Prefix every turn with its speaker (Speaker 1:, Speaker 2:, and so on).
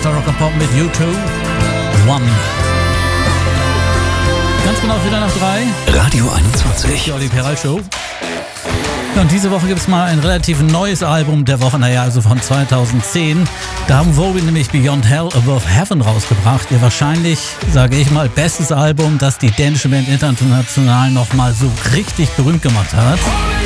Speaker 1: bester Rock and Pop mit U2, One. Ganz genau wieder nach 3.
Speaker 2: Radio 21.
Speaker 1: Die Olli Peral Show. Ja, und diese Woche gibt es mal ein relativ neues Album der Woche, also von 2010. Da haben Vogue nämlich Beyond Hell Above Heaven rausgebracht. Ihr wahrscheinlich, sage ich mal, bestes Album, das die dänische Band international nochmal so richtig berühmt gemacht hat.